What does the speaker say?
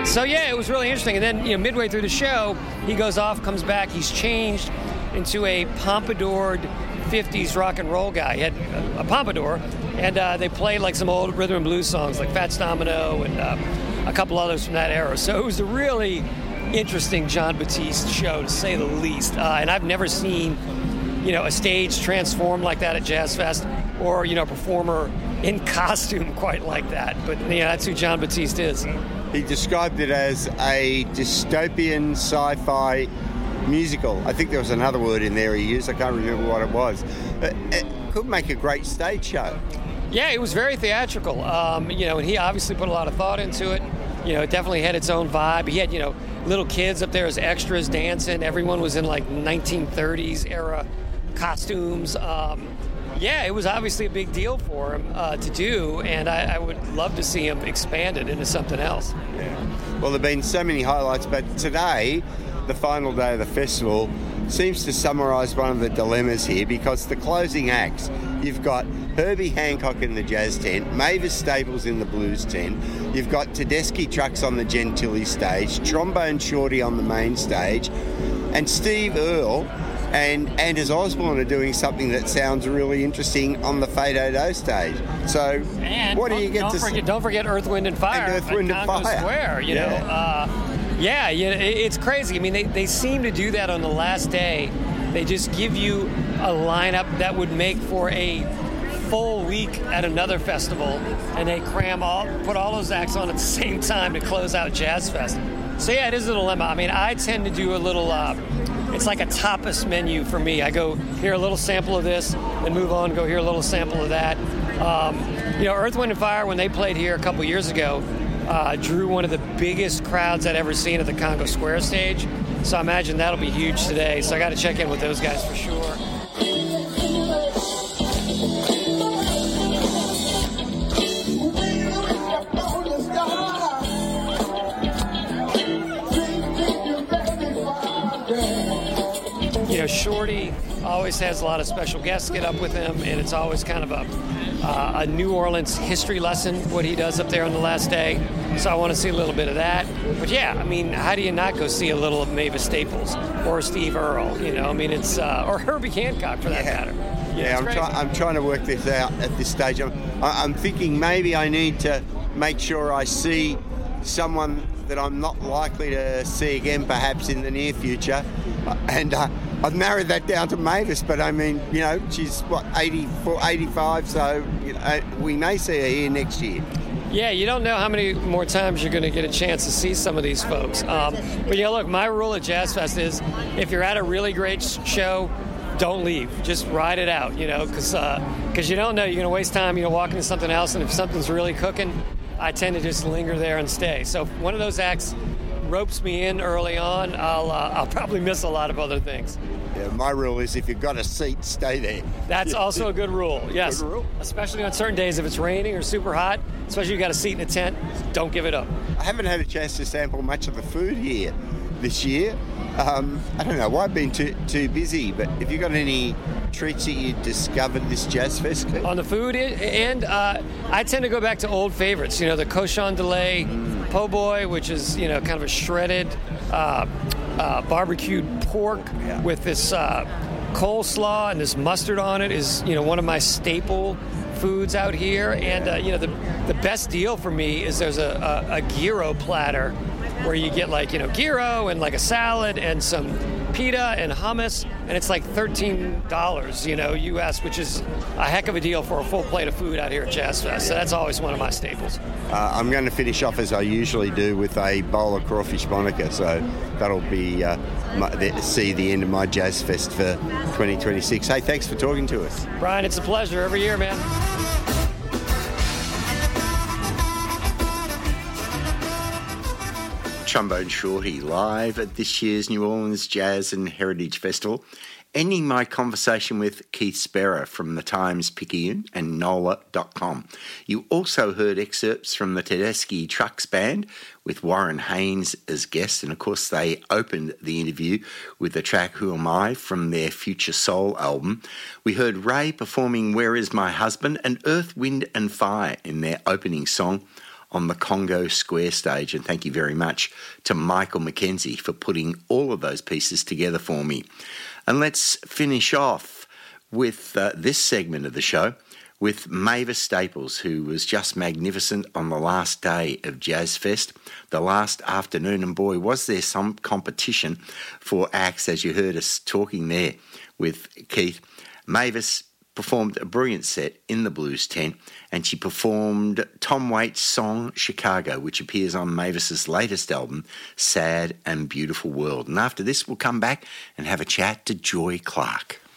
So, yeah, it was really interesting. And then, midway through the show, he goes off, comes back. He's changed into a pompadoured 50s rock and roll guy. He had a pompadour, and they played like some old rhythm and blues songs like Fats Domino and a couple others from that era. So it was a really interesting Jon Batiste show, to say the least. And I've never seen, a stage transform like that at Jazz Fest, or, a performer in costume quite like that. But, that's who Jon Batiste is. He described it as a dystopian sci-fi musical. I think there was another word in there he used. I can't remember what it was. It could make a great stage show. Yeah, it was very theatrical. And he obviously put a lot of thought into it. It definitely had its own vibe. He had, little kids up there as extras dancing. Everyone was in like 1930s era costumes. Yeah, it was obviously a big deal for him to do, and I would love to see him expand it into something else. Yeah. Well, there have been so many highlights, but today, the final day of the festival, seems to summarise one of the dilemmas here, because the closing acts, you've got Herbie Hancock in the jazz tent, Mavis Staples in the blues tent, you've got Tedeschi Trucks on the Gentili stage, Trombone Shorty on the main stage, and Steve Earle and Anders Osborne are doing something that sounds really interesting on the Fado stage. So, and what do you get to see? Don't forget Earth, Wind and Fire. And Earth, Wind and Congo Fire. Square, it's crazy. I mean, they seem to do that on the last day. They just give you a lineup that would make for a full week at another festival, and they put all those acts on at the same time to close out Jazz Fest. So yeah, it is a dilemma. I mean, I tend to do a little, it's like a tapas menu for me. I go hear a little sample of this, then move on, go hear a little sample of that. Earth, Wind and Fire, when they played here a couple years ago, drew one of the biggest crowds I'd ever seen at the Congo Square stage. So I imagine that'll be huge today. So I got to check in with those guys for sure. Shorty always has a lot of special guests get up with him, and it's always kind of a New Orleans history lesson, what he does up there on the last day. So I want to see a little bit of that. But yeah, I mean, how do you not go see a little of Mavis Staples or Steve Earle? It's or Herbie Hancock for that matter. I'm trying to work this out at this stage. I'm thinking maybe I need to make sure I see someone that I'm not likely to see again, perhaps in the near future, and I've narrowed that down to Mavis, but I mean, she's 84, 85, so we may see her here next year. Yeah, you don't know how many more times you're going to get a chance to see some of these folks. But look, my rule at Jazz Fest is if you're at a really great show, don't leave. Just ride it out, because you don't know. You're going to waste time, walking to something else, and if something's really cooking, I tend to just linger there and stay. So if one of those acts ropes me in early on, I'll probably miss a lot of other things. Yeah, my rule is if you've got a seat, stay there. That's also a good rule, yes. Good rule. Especially on certain days if it's raining or super hot, especially if you've got a seat in a tent, don't give it up. I haven't had a chance to sample much of the food here this year. I don't know why I've been too busy, but have you got any treats that you discovered this Jazz Fest? On the food end, I tend to go back to old favorites. The cochon de lait po' boy, which is kind of a shredded barbecued pork with this coleslaw and this mustard on it is one of my staple foods out here. And the best deal for me is there's a gyro platter where you get gyro and like a salad and some pita and hummus, and it's like $13, US, which is a heck of a deal for a full plate of food out here at Jazz Fest. So that's always one of my staples. I'm going to finish off as I usually do with a bowl of crawfish Monica, so that'll be see the end of my Jazz Fest for 2026. Hey, thanks for talking to us. Brian, it's a pleasure every year, man. Trombone Shorty live at this year's New Orleans Jazz and Heritage Festival, ending my conversation with Keith Sparrow from the Times-Picayune and NOLA.com. You also heard excerpts from the Tedeschi Trucks Band with Warren Haynes as guest, and of course they opened the interview with the track Who Am I from their Future Soul album. We heard Ray performing Where Is My Husband and Earth, Wind and Fire in their opening song on the Congo Square stage. And thank you very much to Michael McKenzie for putting all of those pieces together for me. And let's finish off with this segment of the show with Mavis Staples, who was just magnificent on the last day of Jazz Fest, the last afternoon. And boy, was there some competition for acts, as you heard us talking there with Keith. Mavis performed a brilliant set in the Blues Tent, and she performed Tom Waits' song Chicago, which appears on Mavis's latest album, Sad and Beautiful World. And after this, we'll come back and have a chat to Joy Clark.